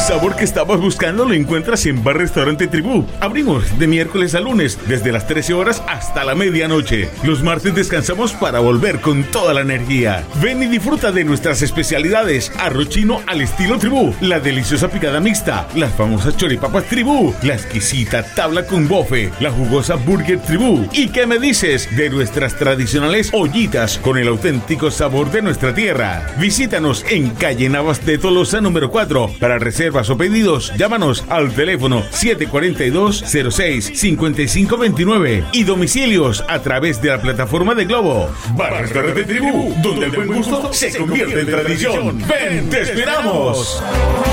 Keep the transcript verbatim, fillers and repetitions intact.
sabor que estabas buscando lo encuentras en Bar Restaurante Tribú. Abrimos de miércoles a lunes, desde las trece horas hasta la medianoche. Los martes descansamos para volver con toda la energía. Ven y disfruta de nuestras especialidades. Arroz chino al estilo Tribú, la deliciosa picada mixta, las famosas choripapas Tribú, la exquisita tabla con bofe, la jugosa burger Tribú. ¿Y qué me dices de nuestras tradicionales ollitas con el auténtico sabor de nuestra tierra? Visítanos en calle Navas de Tolosa número cuatro. Para reservas o pedidos, llámanos al teléfono siete cuatro dos, cero seis, cinco cinco dos nueve y domicilios a través de la plataforma de Globo. Bar Restaurante Tribú, donde el buen gusto se convierte en tradición. ¡Ven, te esperamos!